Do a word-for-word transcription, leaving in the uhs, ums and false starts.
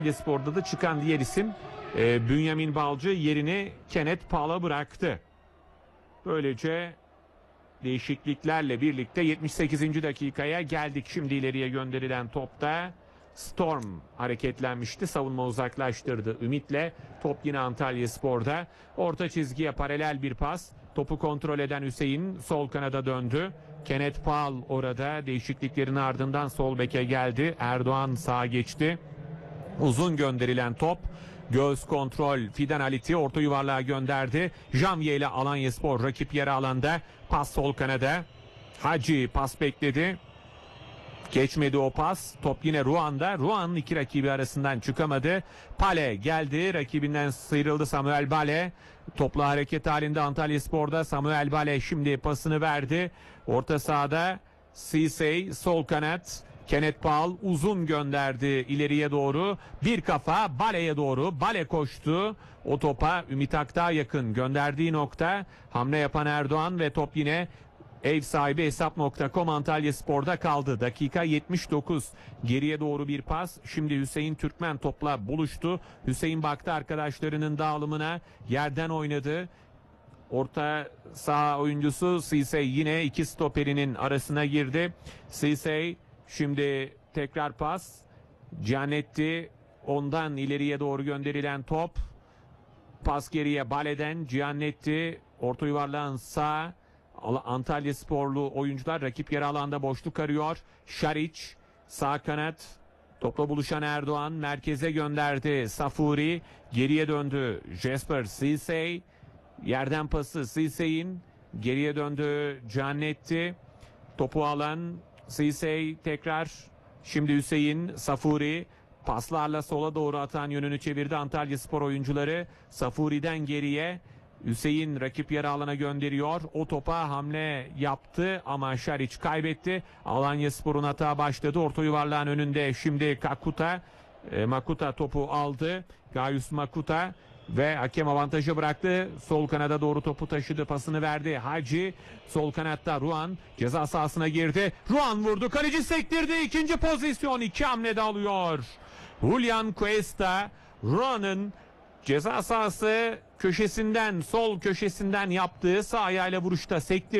Spor'da da çıkan diğer isim e, Bünyamin Balcı yerini Kenneth Paul'a bıraktı. Böylece değişikliklerle birlikte yetmiş sekizinci dakikaya geldik. Şimdi ileriye gönderilen topta Storm hareketlenmişti. Savunma uzaklaştırdı Ümit'le. Top yine Antalya Spor'da. Orta çizgiye paralel bir pas. Topu kontrol eden Hüseyin sol kanada döndü. Kenneth Paul orada değişikliklerin ardından sol beke geldi. Erdoğan sağa geçti. Uzun gönderilen top. Göz kontrol Fidan Halit'i orta yuvarlığa gönderdi. Janvier ile Alanyaspor rakip yarı alanda. Pas sol kanada. Hacı pas bekledi. Geçmedi o pas. Top yine Ruan'da. Ruan'ın iki rakibi arasından çıkamadı. Pale geldi. Rakibinden sıyrıldı Samuel Bale. Topla hareket halinde Antalyaspor'da. Samuel Bale şimdi pasını verdi. Orta sahada Sisey sol kanat. Kenneth Paul uzun gönderdi ileriye doğru. Bir kafa Bale'ye doğru. Bale koştu. O topa Ümit Aktağ yakın. Gönderdiği nokta hamle yapan Erdoğan ve top yine ev sahibi hesap nokta com Antalyaspor'da kaldı. Dakika yetmiş dokuz. Geriye doğru bir pas. Şimdi Hüseyin Türkmen topla buluştu. Hüseyin baktı arkadaşlarının dağılımına. Yerden oynadı. Orta saha oyuncusu Sisey yine iki stoperinin arasına girdi. Sisey şimdi tekrar pas. Cianetti ondan ileriye doğru gönderilen top. Pas geriye Bale'den Cianetti orta yuvarlağın sağ. Antalyasporlu oyuncular rakip yarı alanda boşluk arıyor. Şariç sağ kanat. Topla buluşan Erdoğan merkeze gönderdi. Safuri geriye döndü. Jesper Sisey yerden pası Sisey'in geriye döndü. Cianetti topu alan Sisey tekrar şimdi Hüseyin Safuri paslarla sola doğru atan yönünü çevirdi Antalyaspor oyuncuları. Safuri'den geriye Hüseyin rakip yarı alana gönderiyor. O topa hamle yaptı ama Şariç kaybetti. Alanyaspor'un hata başladı. Orta yuvarlağın önünde şimdi Kakuta. E, Makuta topu aldı. Gayus Makuta ve hakem avantajı bıraktı. Sol kanada doğru topu taşıdı. Pasını verdi. Hacı sol kanatta Ruan ceza sahasına girdi. Ruan vurdu. Kaleci sektirdi. İkinci pozisyon. iki hamlede alıyor. Julian Cuesta Ruan'ın ceza sahası köşesinden sol köşesinden yaptığı sağ ayağıyla vuruşta sektirdi.